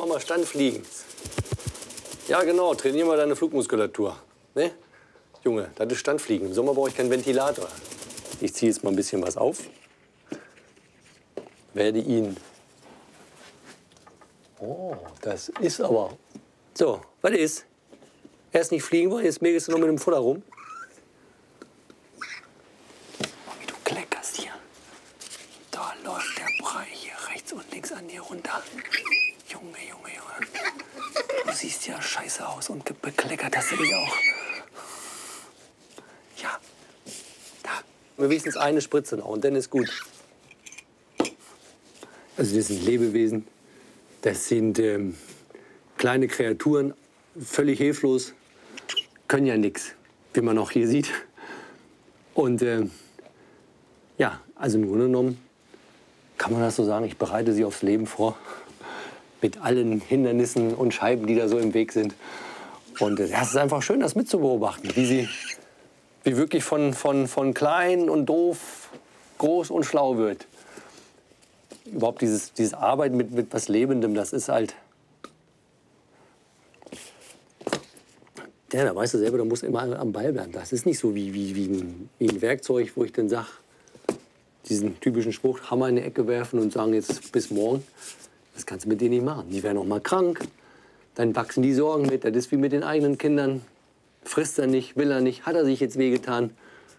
mal Standfliegen. Ja, genau, trainier mal deine Flugmuskulatur. Ne? Junge, das ist Standfliegen. Im Sommer brauche ich keinen Ventilator. Ich ziehe jetzt mal ein bisschen was auf. Werde ihn... Oh, das ist aber... So, was ist? Erst nicht fliegen wollen, jetzt mägelst du noch mit dem Futter rum. Wie du kleckerst hier. Da läuft der Brei hier rechts und links an dir runter. Junge, Junge, Junge. Du siehst ja scheiße aus und bekleckert hast du dich auch. Ja, da. Wenigstens eine Spritze noch und dann ist gut. Also das sind Lebewesen, das sind kleine Kreaturen, völlig hilflos, können ja nichts, wie man auch hier sieht. Und ja, also im Grunde genommen kann man das so sagen, ich bereite sie aufs Leben vor. Mit allen Hindernissen und Scheiben, die da so im Weg sind. Und es ist einfach schön, das mitzubeobachten, wie wirklich von klein und doof groß und schlau wird. Überhaupt dieses Arbeiten mit was Lebendem, das ist halt... Ja, da weißt du selber, da musst du immer am Ball bleiben. Das ist nicht so wie ein Werkzeug, wo ich dann sage, diesen typischen Spruch, Hammer in die Ecke werfen und sagen, jetzt bis morgen. Das kannst du mit denen nicht machen. Die werden auch mal krank, dann wachsen die Sorgen mit. Das ist wie mit den eigenen Kindern. Frisst er nicht, will er nicht, hat er sich jetzt wehgetan.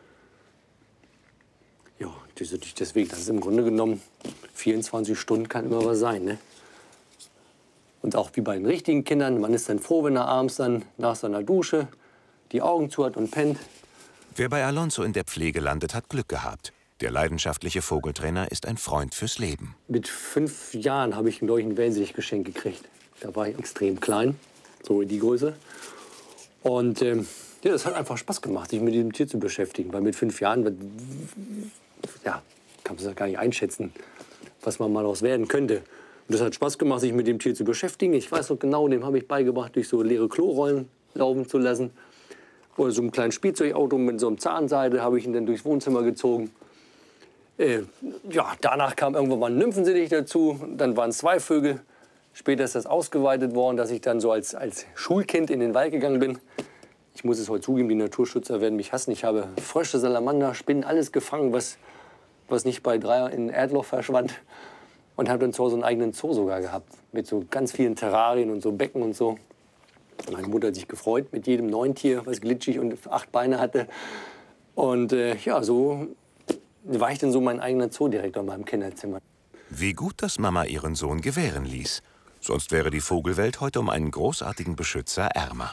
Ja, deswegen, das ist im Grunde genommen, 24 Stunden kann immer was sein, ne? Und auch wie bei den richtigen Kindern, man ist dann froh, wenn er abends dann nach seiner Dusche die Augen zu hat und pennt. Wer bei Alonso in der Pflege landet, hat Glück gehabt. Der leidenschaftliche Vogeltrainer ist ein Freund fürs Leben. Mit 5 Jahren habe ich ein Wellensittich-Geschenk gekriegt. Da war ich extrem klein, so in die Größe. Und ja, das hat einfach Spaß gemacht, sich mit diesem Tier zu beschäftigen. Weil mit 5 Jahren, ja, kann man das gar nicht einschätzen, was man mal daraus werden könnte. Und das hat Spaß gemacht, sich mit dem Tier zu beschäftigen. Ich weiß noch genau, dem habe ich beigebracht, durch so leere Klorollen laufen zu lassen. Oder so ein kleines Spielzeugauto mit so einem Zahnseide habe ich ihn dann durchs Wohnzimmer gezogen. Ja, danach kam irgendwann mal ein Nymphensittich dazu. Dann waren es 2 Vögel. Später ist das ausgeweitet worden, dass ich dann so als Schulkind in den Wald gegangen bin. Ich muss es heute zugeben, die Naturschützer werden mich hassen. Ich habe Frösche, Salamander, Spinnen, alles gefangen, was nicht bei 3 in ein Erdloch verschwand. Und habe dann zu Hause einen eigenen Zoo sogar gehabt. Mit so ganz vielen Terrarien und so Becken und so. Meine Mutter hat sich gefreut mit jedem neuen Tier, was glitschig und 8 Beine hatte. Und ja, so war ich dann so mein eigener Zoodirektor in meinem Kinderzimmer. Wie gut, dass Mama ihren Sohn gewähren ließ. Sonst wäre die Vogelwelt heute um einen großartigen Beschützer ärmer.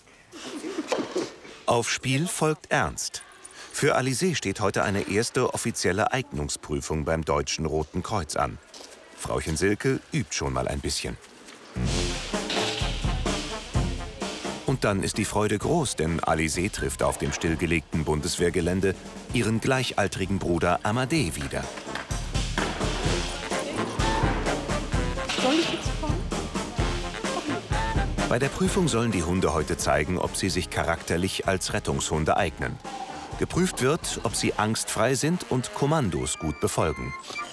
Auf Spiel folgt Ernst. Für Alizé steht heute eine erste offizielle Eignungsprüfung beim Deutschen Roten Kreuz an. Frauchen Silke übt schon mal ein bisschen. Und dann ist die Freude groß, denn Alizé trifft auf dem stillgelegten Bundeswehrgelände ihren gleichaltrigen Bruder Amadé wieder. Soll ich jetzt kommen? Bei der Prüfung sollen die Hunde heute zeigen, ob sie sich charakterlich als Rettungshunde eignen. Geprüft wird, ob sie angstfrei sind und Kommandos gut befolgen.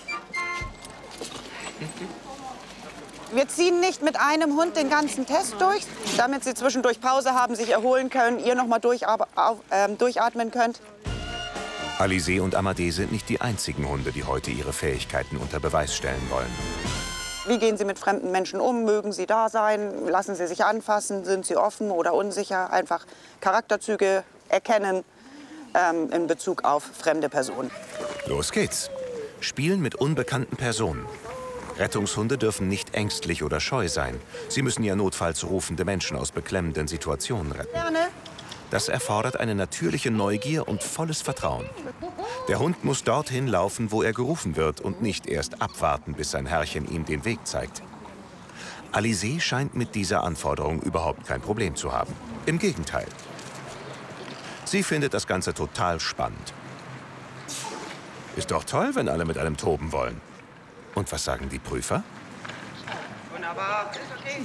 Wir ziehen nicht mit einem Hund den ganzen Test durch, damit Sie zwischendurch Pause haben, sich erholen können, ihr noch mal durchatmen könnt. Alizé und Amadé sind nicht die einzigen Hunde, die heute ihre Fähigkeiten unter Beweis stellen wollen. Wie gehen Sie mit fremden Menschen um? Mögen Sie da sein? Lassen Sie sich anfassen? Sind Sie offen oder unsicher? Einfach Charakterzüge erkennen in Bezug auf fremde Personen. Los geht's. Spielen mit unbekannten Personen. Rettungshunde dürfen nicht ängstlich oder scheu sein. Sie müssen ja notfalls rufende Menschen aus beklemmenden Situationen retten. Gerne. Das erfordert eine natürliche Neugier und volles Vertrauen. Der Hund muss dorthin laufen, wo er gerufen wird und nicht erst abwarten, bis sein Herrchen ihm den Weg zeigt. Alizé scheint mit dieser Anforderung überhaupt kein Problem zu haben. Im Gegenteil. Sie findet das Ganze total spannend. Ist doch toll, wenn alle mit einem toben wollen. Und was sagen die Prüfer? Wunderbar. Ist okay.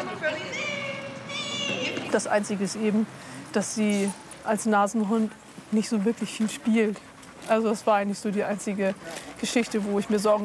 Das Einzige ist eben, dass sie als Nasenhund nicht so wirklich viel spielt. Also das war eigentlich so die einzige Geschichte, wo ich mir Sorgen